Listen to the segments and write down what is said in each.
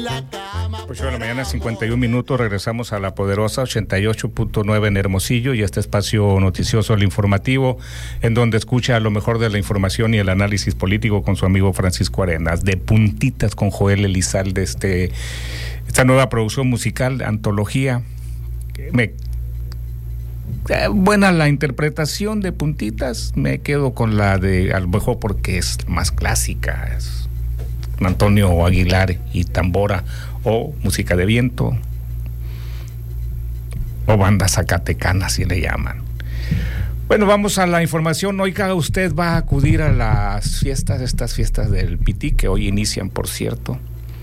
8 de la mañana, 51 minutos, regresamos a la poderosa 88.9 en Hermosillo y este espacio noticioso, el informativo, en donde escucha lo mejor de la información y el análisis político con su amigo Francisco Arenas, de puntitas con Joel Elizalde, esta nueva producción musical, antología. Buena la interpretación de puntitas, me quedo con la de, a lo mejor porque es más clásica, es Antonio Aguilar y tambora, o música de viento, o banda zacatecana, si le llaman. Bueno, vamos a la información. Oiga, usted va a acudir a las fiestas, estas fiestas del Pití, que hoy inician, por cierto.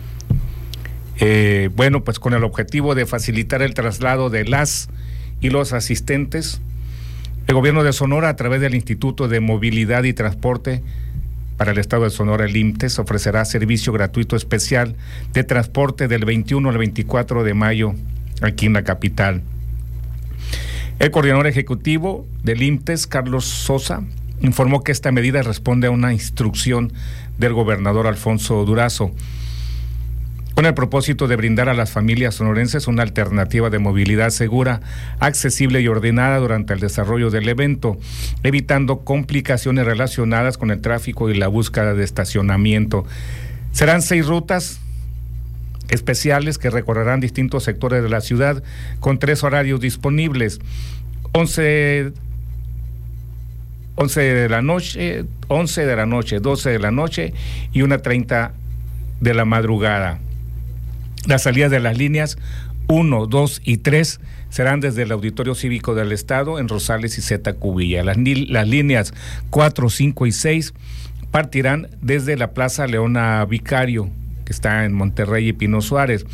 Bueno, pues con el objetivo de facilitar el traslado de las y los asistentes, el gobierno de Sonora, a través del Instituto de Movilidad y Transporte para el Estado de Sonora, el IMTES, ofrecerá servicio gratuito especial de transporte del 21 al 24 de mayo aquí en la capital. El coordinador ejecutivo del IMTES, Carlos Sosa, informó que esta medida responde a una instrucción del gobernador Alfonso Durazo, con el propósito de brindar a las familias sonorenses una alternativa de movilidad segura, accesible y ordenada durante el desarrollo del evento, evitando complicaciones relacionadas con el tráfico y la búsqueda de estacionamiento. Serán 6 rutas especiales que recorrerán distintos sectores de la ciudad con 3 horarios disponibles: 11 de la noche, 12 de la noche y 1:30 de la madrugada. Las salidas de las líneas 1, 2 y 3 serán desde el Auditorio Cívico del Estado en Rosales y Zetacubilla. Las líneas 4, 5 y 6 partirán desde la Plaza Leona Vicario, que está en Monterrey y Pino Suárez.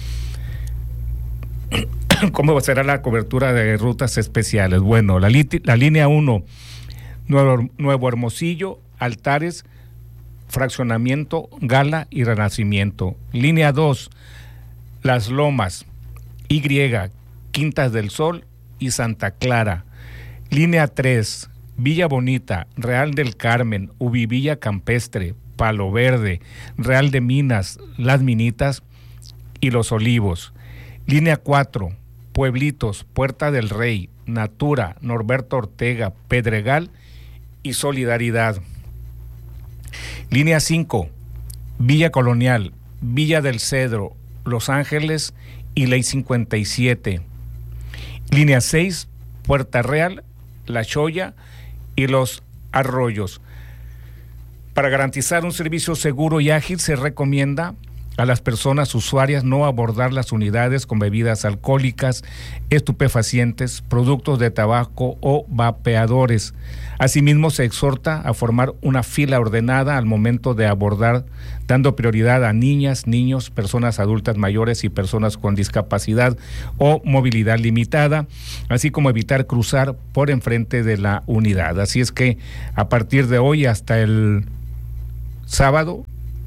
¿Cómo será la cobertura de rutas especiales? Bueno, la línea 1, Nuevo Hermosillo, Altares, Fraccionamiento, Gala y Renacimiento. Línea 2, Las Lomas, Y, Quintas del Sol y Santa Clara. Línea 3, Villa Bonita, Real del Carmen, Ubivilla Campestre, Palo Verde, Real de Minas, Las Minitas y Los Olivos. Línea 4, Pueblitos, Puerta del Rey, Natura, Norberto Ortega, Pedregal y Solidaridad. Línea 5, Villa Colonial, Villa del Cedro, Los Ángeles y Ley 57. Línea 6, Puerta Real, La Choya y Los Arroyos. Para garantizar un servicio seguro y ágil, se recomienda a las personas usuarias no abordar las unidades con bebidas alcohólicas, estupefacientes, productos de tabaco o vapeadores. Asimismo, se exhorta a formar una fila ordenada al momento de abordar, dando prioridad a niñas, niños, personas adultas mayores y personas con discapacidad o movilidad limitada, así como evitar cruzar por enfrente de la unidad. Así es que a partir de hoy hasta el sábado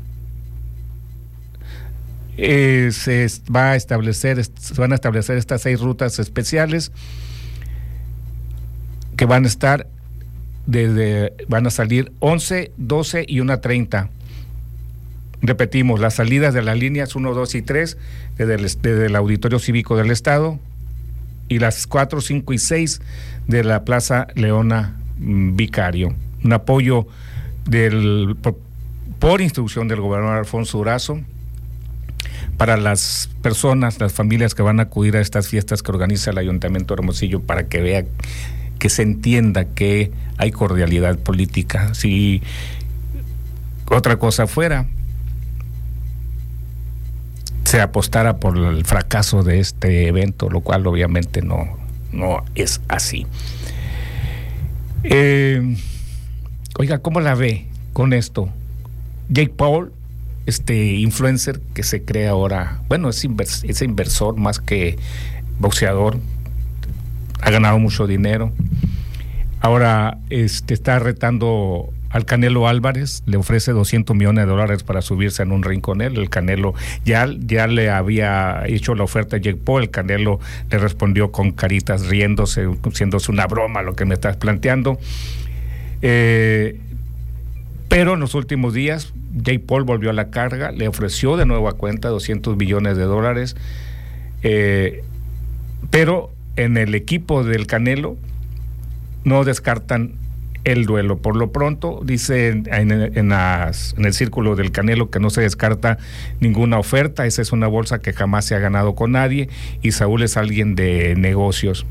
se van a establecer estas 6 rutas especiales que van a salir 11, 12 y 1:30. Repetimos, las salidas de las líneas 1, 2 y 3 desde el Auditorio Cívico del Estado, y las 4, 5 y 6 de la Plaza Leona Vicario. Un apoyo por instrucción del gobernador Alfonso Durazo para las personas, las familias que van a acudir a estas fiestas que organiza el Ayuntamiento de Hermosillo, para que vea, que se entienda que hay cordialidad política. Si otra cosa fuera, se apostara por el fracaso de este evento, lo cual obviamente no es así. Oiga, ¿cómo la ve con esto? Jake Paul, influencer que se cree ahora, bueno, es inversor más que boxeador, ha ganado mucho dinero. Ahora está retando al Canelo Álvarez, le ofrece $200 millones para subirse en un ring con él. El Canelo ya le había hecho la oferta a Jake Paul, el Canelo le respondió con caritas riéndose, haciéndose una broma lo que me estás planteando. Pero en los últimos días Jake Paul volvió a la carga, le ofreció de nueva cuenta $200 millones, pero en el equipo del Canelo no descartan el duelo. Por lo pronto, dice en el círculo del Canelo que no se descarta ninguna oferta. Esa es una bolsa que jamás se ha ganado con nadie, y Saúl es alguien de negocios.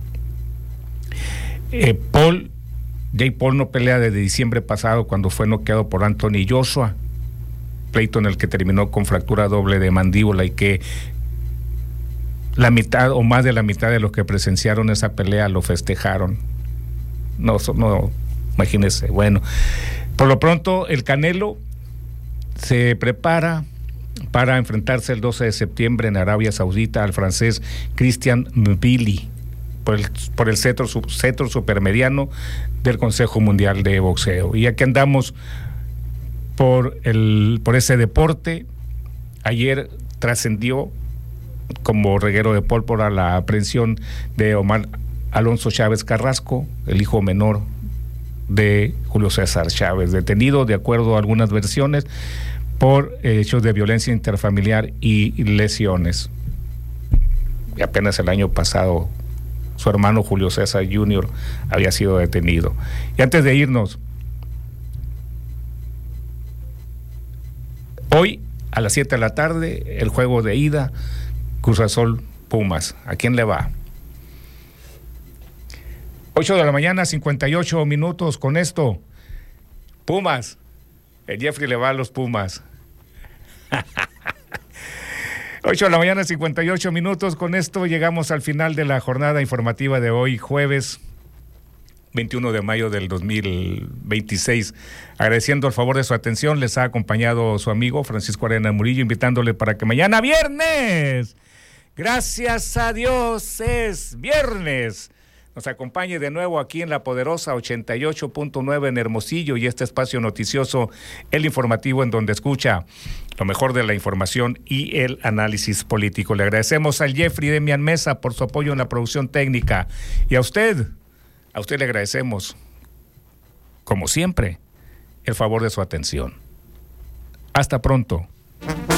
Jake Paul no pelea desde diciembre pasado, cuando fue noqueado por Anthony Joshua, pleito en el que terminó con fractura doble de mandíbula, y que la mitad o más de la mitad de los que presenciaron esa pelea lo festejaron. No, imagínense. Bueno, por lo pronto el Canelo se prepara para enfrentarse el 12 de septiembre en Arabia Saudita al francés Christian Mbili por el cetro supermediano del Consejo Mundial de Boxeo. Y aquí andamos por ese deporte. Ayer trascendió como reguero de pólvora la aprehensión de Omar Alonso Chávez Carrasco, el hijo menor de Julio César Chávez, detenido, de acuerdo a algunas versiones, por hechos de violencia interfamiliar y lesiones. Y apenas el año pasado su hermano Julio César Jr. había sido detenido. Y antes de irnos, hoy a las 7 de la tarde, el juego de ida, Cruz Azul Pumas. ¿A quién le va? 8 de la mañana, 58 minutos. Con esto, Pumas. El Jeffrey le va a los Pumas. 8 de la mañana, 58 minutos. Con esto llegamos al final de la jornada informativa de hoy, jueves 21 de mayo del 2026. Agradeciendo el favor de su atención, les ha acompañado su amigo Francisco Arena Murillo, invitándole para que mañana viernes, gracias a Dios, es viernes, nos acompañe de nuevo aquí en la poderosa 88.9 en Hermosillo, y este espacio noticioso, el informativo, en donde escucha lo mejor de la información y el análisis político. Le agradecemos al Jeffrey Demian Mesa por su apoyo en la producción técnica, y a usted le agradecemos, como siempre, el favor de su atención. Hasta pronto.